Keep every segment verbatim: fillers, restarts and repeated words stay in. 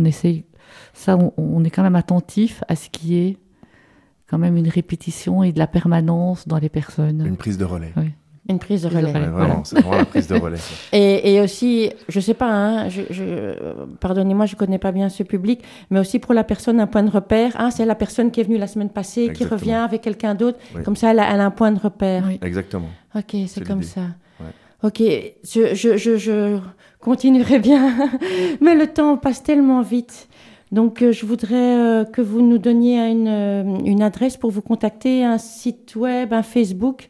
essaye, ça, on, on est quand même attentif à ce qui est quand même une répétition et de la permanence dans les personnes. Une prise de relais. Oui. Une prise de relais. Ouais, vraiment, Voilà. c'est vraiment la prise de relais. Et, et aussi, je sais pas, hein, je, je, pardonnez-moi, je connais pas bien ce public, mais aussi pour la personne, un point de repère. Ah, c'est la personne qui est venue la semaine passée, Exactement. qui revient avec quelqu'un d'autre. Oui. Comme ça, elle a, elle a un point de repère. Oui. Exactement. Ok, c'est, C'est comme l'idée. ça. Ouais. Ok, je, je, je, je continuerai bien, mais le temps passe tellement vite. Donc, euh, je voudrais euh, que vous nous donniez une, euh, une adresse pour vous contacter, un site web, un Facebook.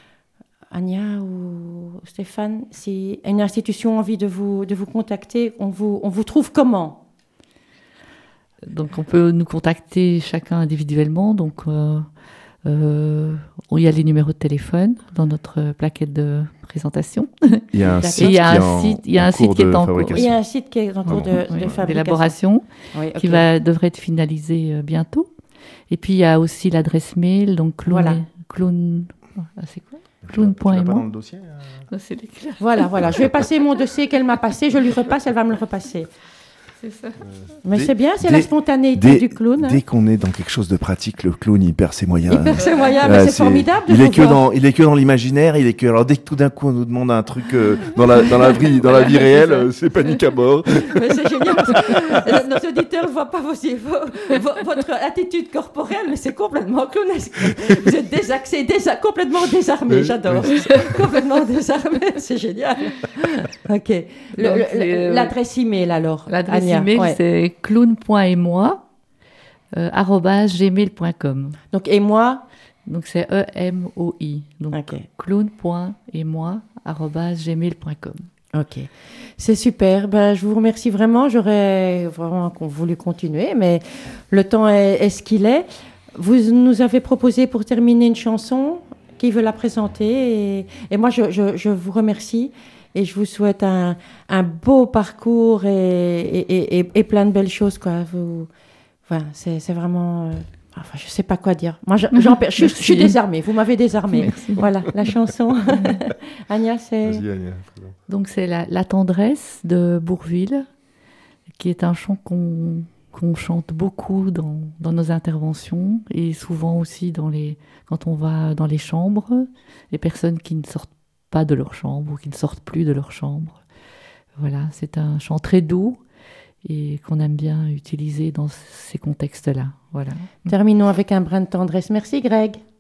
Ania ou Stéphane, si une institution a envie de vous, de vous contacter, on vous, on vous trouve comment ? Donc, on peut nous contacter chacun individuellement. Donc, euh, euh, il y a les numéros de téléphone dans notre plaquette de présentation. Il y a un D'accord. site Et il y a qui est un en, site, il y a en un site cours qui est de en cours. Il fabrication. y a un site qui est en cours de, Oui, de fabrication. d'élaboration, Oui, ok. qui va, devrait être finalisé euh, bientôt. Et puis, il y a aussi l'adresse mail, donc clown, Voilà. clown, ah, c'est quoi Tu clown l'as point pas dans aimant. le dossier euh Ah, c'est l'éclat. Voilà, voilà. Je vais passer mon dossier qu'elle m'a passé, je lui repasse, elle va me le repasser. C'est ça. Mais Dès- c'est bien, c'est dès- la spontanéité Dès, du clown. hein. dès qu'on est dans quelque chose de pratique, le clown il perd ses moyens. Il perd ses moyens, mais Euh, c'est formidable de il vous est que voir. dans, il est que dans l'imaginaire. Il est que alors dès que tout d'un coup on nous demande un truc euh, dans la dans la vie dans la vie réelle, euh, c'est panique à bord. Mais c'est génial. Parce que nos auditeurs ne voient pas vos, vos- vos- votre attitude corporelle, mais c'est complètement clownesque. Vous êtes désaxé, désa- complètement désarmé. Oui, J'adore. complètement désarmé, c'est génial. Ok. Le- Donc, le- c'est, euh, L'adresse email alors. L'adresse Ania, email, ouais. c'est clown point émoi euh, arobase gmail point com. Donc et moi. Donc, c'est E M O I. Donc, Ok. clown point émoi arobase gmail point com. Ok, c'est super. Ben, je vous remercie vraiment. J'aurais vraiment voulu continuer, mais le temps est, est ce qu'il est. Vous nous avez proposé pour terminer une chanson. Qui veut la présenter et, et moi, je, je, je vous remercie et je vous souhaite un, un beau parcours et, et, et, et plein de belles choses. Quoi. Vous, voilà, c'est, c'est vraiment... euh, Enfin, je sais pas quoi dire. Moi, je, j'en perds- je, je suis désarmée. Vous m'avez désarmée. Merci. Voilà, la chanson. Agnès, c'est... Vas-y, Ania, présente. Donc, c'est la, la tendresse de Bourvil, qui est un chant qu'on, qu'on chante beaucoup dans, dans nos interventions et souvent aussi dans les, quand on va dans les chambres, les personnes qui ne sortent pas de leur chambre ou qui ne sortent plus de leur chambre. Voilà, c'est un chant très doux et qu'on aime bien utiliser dans ces contextes-là. Voilà. Terminons avec un brin de tendresse. Merci, Greg.